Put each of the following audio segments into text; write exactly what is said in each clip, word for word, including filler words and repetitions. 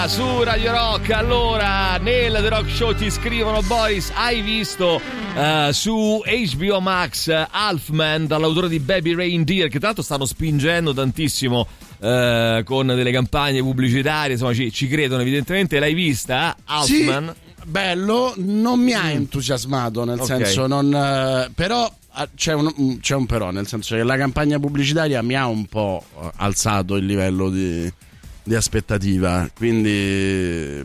Su Radio Rock, allora nel The Rock Show ti scrivono: Boris, hai visto uh, su H B O Max uh, Halfman, dall'autore di Baby Reindeer, che tra l'altro stanno spingendo tantissimo uh, con delle campagne pubblicitarie, insomma ci, ci credono evidentemente. L'hai vista, eh? Halfman? Sì, bello, non mi ha entusiasmato, nel okay. senso non uh, però c'è un, c'è un però, nel senso che la campagna pubblicitaria mi ha un po' alzato il livello di di aspettativa, quindi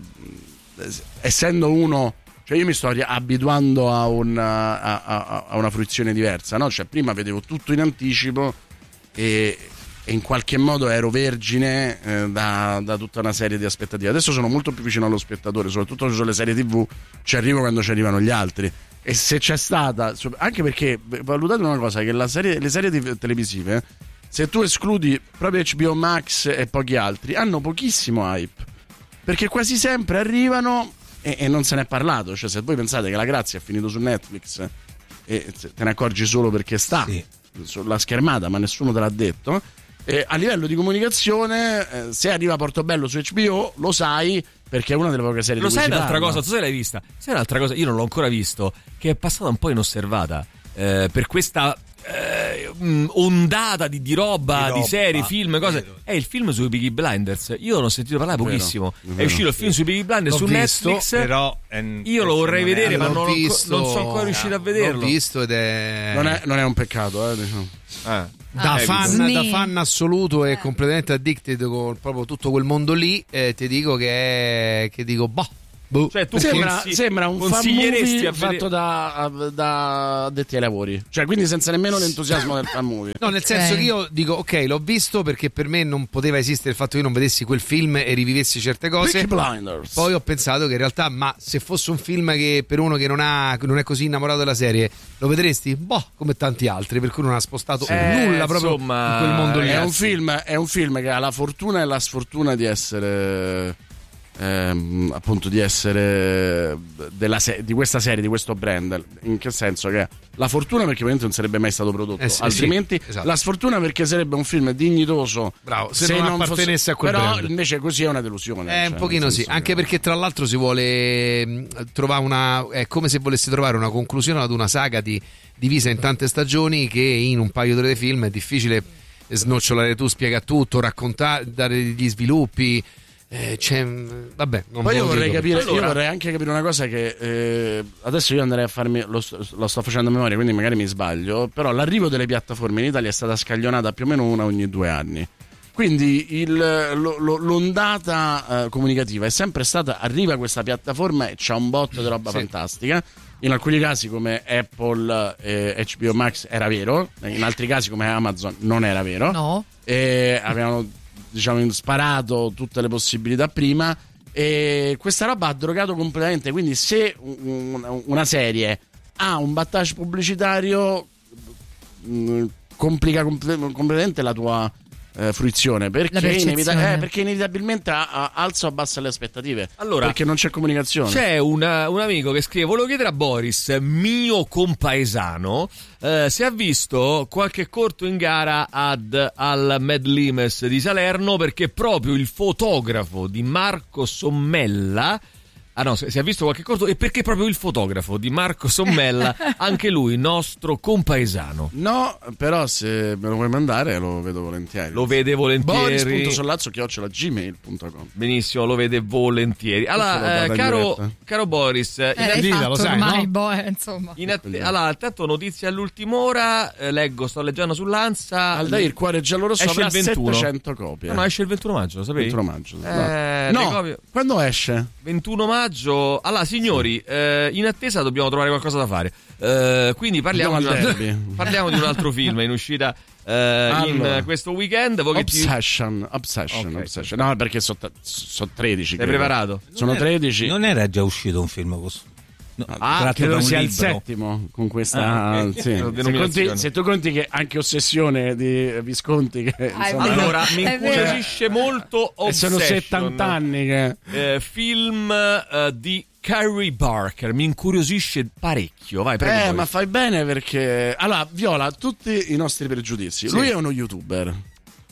essendo uno, cioè io mi sto abituando a, un, a, a, a una fruizione diversa, no? Cioè prima vedevo tutto in anticipo e, e in qualche modo ero vergine eh, da, da tutta una serie di aspettative. Adesso sono molto più vicino allo spettatore, soprattutto sulle serie tivù ci arrivo quando ci arrivano gli altri, e se c'è stata, anche perché valutate una cosa, che la serie, le serie televisive, se tu escludi proprio H B O Max e pochi altri, hanno pochissimo hype, perché quasi sempre arrivano e, e non se n'è parlato. Cioè, se voi pensate che La Grazia è finito su Netflix e te ne accorgi solo perché sta sì. sulla schermata, ma nessuno te l'ha detto, e a livello di comunicazione, eh, se arriva Portobello su H B O lo sai, perché è una delle poche serie lo di cui sai. si Un'altra parla. cosa, tu sai l'hai vista? Sai un'altra cosa, io non l'ho ancora visto, che è passata un po' inosservata eh, per questa Eh, ondata di, di roba, di roba, di serie, film, cose. Vero. È il film sui Peaky Blinders. Io non ho sentito parlare pochissimo. È, è uscito il film sui Peaky Blinders l'ho su visto, Netflix. Però è, io lo vorrei vedere, è, ma non, visto, non sono ancora riuscito a vederlo. L'ho visto ed è non è, non è un peccato, eh, diciamo. Ah. Da, ah, fan, da fan assoluto e completamente addicted con proprio tutto quel mondo lì, eh, ti dico che è, che dico boh. Boh. Cioè, tu sembra, consigli- sembra un fan movie fatto da, da addetti ai lavori, cioè quindi senza nemmeno l'entusiasmo del fan movie. No, nel senso okay. che io dico ok, l'ho visto perché per me non poteva esistere il fatto che io non vedessi quel film e rivivessi certe cose. Peaky Blinders. Poi ho pensato che in realtà, ma se fosse un film che per uno che non ha non è così innamorato della serie, lo vedresti? Boh, come tanti altri, per cui non ha spostato eh, nulla proprio insomma, in quel mondo lì. È un film, è un film che ha la fortuna e la sfortuna di essere Ehm, appunto di essere della se- di questa serie, di questo brand. In che senso? Che la fortuna perché ovviamente non sarebbe mai stato prodotto, eh sì, altrimenti sì, esatto. La sfortuna perché sarebbe un film dignitoso. Bravo, se, se non, non appartenesse fosse, a quel però brand. Invece così è una delusione. È cioè, un pochino sì, anche che... perché tra l'altro si vuole mh, trovare una, è come se volessi trovare una conclusione ad una saga di, divisa in tante stagioni, che in un paio d'ore di film è difficile snocciolare, tu spiega tutto, raccontare, dare degli sviluppi. Eh, c'è, vabbè, non poi io vorrei dico, capire, allora... io vorrei anche capire una cosa che eh, adesso io andrei a farmi, lo, lo sto facendo a memoria, quindi magari mi sbaglio, però l'arrivo delle piattaforme in Italia è stata scaglionata più o meno una ogni due anni. Quindi il, lo, lo, l'ondata eh, comunicativa è sempre stata: arriva questa piattaforma e c'ha un botto di roba sì. fantastica. In alcuni casi come Apple e H B O Max era vero, in altri casi come Amazon non era vero. No. E avevano, diciamo, sparato tutte le possibilità prima, e questa roba ha drogato completamente. Quindi se un, una serie ha un battage pubblicitario mh, complica comple- completamente la tua eh, fruizione, perché, inevita- eh, perché inevitabilmente a- a- alza o abbassa le aspettative, allora, perché non c'è comunicazione. C'è una, un amico che scrive: volevo chiedere a Boris, mio compaesano, eh, se ha visto qualche corto in gara ad, al Mad Limes di Salerno, perché proprio il fotografo di Marco Sommella, ah no, se, se ha visto qualche corto, e perché proprio il fotografo di Marco Sommella, anche lui nostro compaesano. No, però se me lo vuoi mandare lo vedo volentieri. Lo vede volentieri. boris punto sollazzo chiocciola gmail punto com. Benissimo, lo vede volentieri. Allora, eh, caro, caro Boris, eh, in attesa, att- lo sai, ormai, no? boh, eh, insomma. In att- allora, tanto notizie all'ultima ora, eh, leggo, sto leggendo sull'Ansa. Aldair, il cuore giallo-rosso esce avrà il ventuno. settecento copie. No, no, esce il ventuno maggio, lo sapevi? ventuno maggio. Eh, no, le copie... quando esce? ventuno maggio. Allora, signori, sì. eh, in attesa dobbiamo trovare qualcosa da fare. Eh, quindi parliamo di, un... parliamo di un altro film in uscita eh, allora. in questo weekend. Voi Obsession, ti... Obsession, okay. Obsession. No, perché sono so tredici. Sei preparato? Sono non tredici. Era, non era già uscito un film così? No, ah, credo sia il libro. settimo con questa. Ah, okay. Sì. Se, conti, se tu conti che anche Ossessione di Visconti, che ah, insomma, allora mi incuriosisce molto Obsession. Sono settanta anni che eh, film uh, di Carrie Barker, mi incuriosisce parecchio. Vai, prego. Eh, poi. ma fai bene, perché allora viola tutti i nostri pregiudizi. Sì. Lui è uno YouTuber.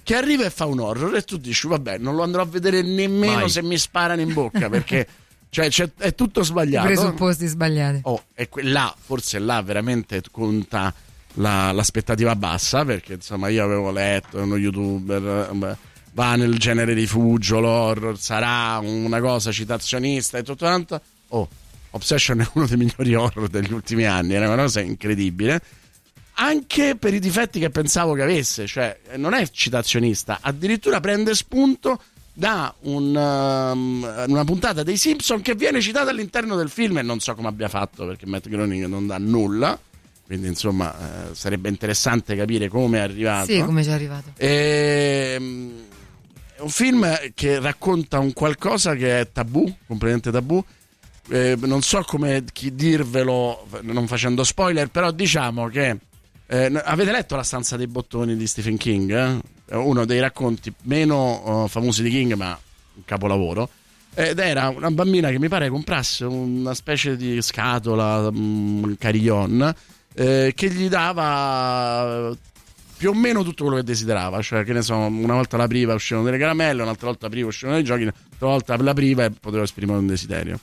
che arriva e fa un horror e tu dici vabbè, non lo andrò a vedere nemmeno Mai. se mi sparano in bocca, perché cioè c'è, è tutto sbagliato. I presupposti sbagliati. Oh, e que- là, forse là veramente conta la, l'aspettativa bassa, perché insomma io avevo letto uno youtuber, va nel genere rifugio, l'horror sarà una cosa citazionista e tutto quanto. Oh, Obsession è uno dei migliori horror degli ultimi anni, è una cosa incredibile, anche per i difetti che pensavo che avesse, cioè non è citazionista, addirittura prende spunto da un, um, una puntata dei Simpson che viene citata all'interno del film, e non so come abbia fatto, perché Matt Groening non dà nulla, quindi insomma eh, sarebbe interessante capire come è arrivato. Sì, come ci è arrivato. E, um, è un film che racconta un qualcosa che è tabù, completamente tabù. Eh, non so come chi dirvelo non facendo spoiler, però diciamo che eh, avete letto La stanza dei bottoni di Stephen King? Eh? Uno dei racconti meno uh, famosi di King, ma un capolavoro, ed era una bambina che mi pare comprasse una specie di scatola, un carillon eh, che gli dava più o meno tutto quello che desiderava, cioè che ne so, una volta l'apriva uscivano delle caramelle, un'altra volta l'apriva uscivano dei giochi, un'altra volta l'apriva e poteva esprimere un desiderio.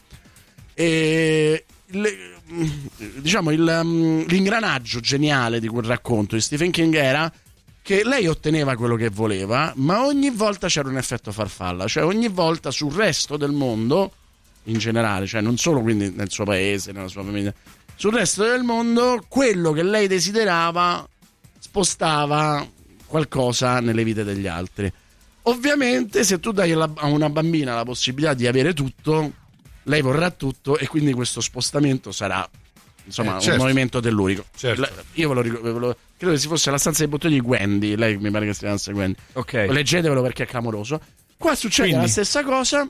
E le, diciamo il, l'ingranaggio geniale di quel racconto di Stephen King era che lei otteneva quello che voleva, ma ogni volta c'era un effetto farfalla, cioè ogni volta sul resto del mondo in generale, cioè non solo quindi nel suo paese, nella sua famiglia, sul resto del mondo quello che lei desiderava spostava qualcosa nelle vite degli altri. Ovviamente se tu dai a una bambina la possibilità di avere tutto, lei vorrà tutto, e quindi questo spostamento sarà insomma eh, certo. un movimento tellurico. Certo. Io ve lo, ve lo credo che si fosse La stanza dei bottoni di Wendy, lei mi pare che si chiamasse Wendy. Ok. Leggetevelo perché è clamoroso. Qua succede quindi. la stessa cosa,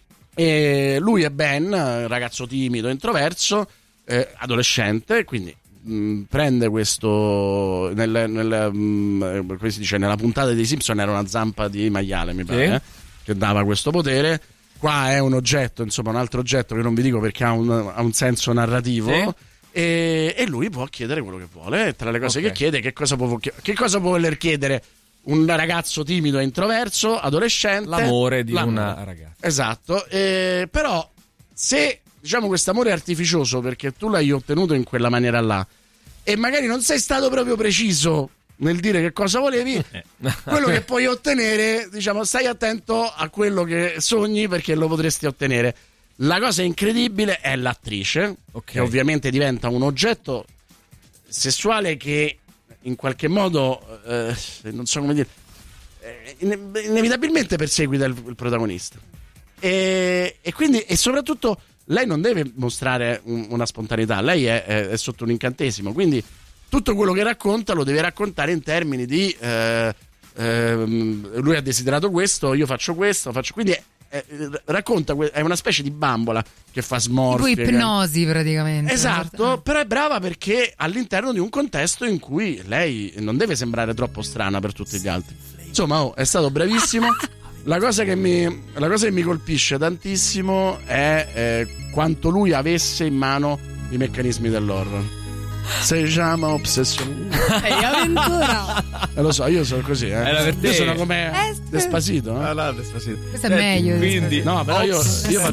e lui è Ben, ragazzo timido, introverso, eh, adolescente, quindi mh, prende questo nel, nel, mh, come si dice, nella puntata dei Simpson era una zampa di maiale, mi pare, sì. eh, che dava questo potere. Qua è un oggetto, insomma un altro oggetto che non vi dico perché ha un, ha un senso narrativo, sì. e, e lui può chiedere quello che vuole. Tra le cose okay. che chiede, che cosa può, che cosa può voler chiedere un ragazzo timido e introverso, adolescente? L'amore di l'amore. una ragazza. Esatto, e, però se diciamo questo amore è artificioso perché tu l'hai ottenuto in quella maniera là e magari non sei stato proprio preciso nel dire che cosa volevi, quello che puoi ottenere, diciamo, stai attento a quello che sogni perché lo potresti ottenere. La cosa incredibile è l'attrice, okay. che ovviamente diventa un oggetto sessuale che in qualche modo, eh, non so come dire, eh, inevitabilmente perseguita il, il protagonista. E, e quindi, e soprattutto, lei non deve mostrare un, una spontaneità, lei è, è, è sotto un incantesimo, quindi tutto quello che racconta lo deve raccontare in termini di eh, eh, lui ha desiderato questo, io faccio questo, faccio quindi è, è, racconta, è una specie di bambola che fa smorfie, tipo ipnosi praticamente. Esatto, però è brava perché all'interno di un contesto in cui lei non deve sembrare troppo strana per tutti gli altri. Insomma, oh, è stato bravissimo. La cosa che mi, la cosa che mi colpisce tantissimo è eh, quanto lui avesse in mano i meccanismi dell'horror. Si chiama Obsession. Ehi, avventura. Eh, lo so, io sono così, eh. Era per te. Io sono come Eh, Despacito, eh? Ah, no, Despacito. Questo è meglio. Quindi, no, però io, io faccio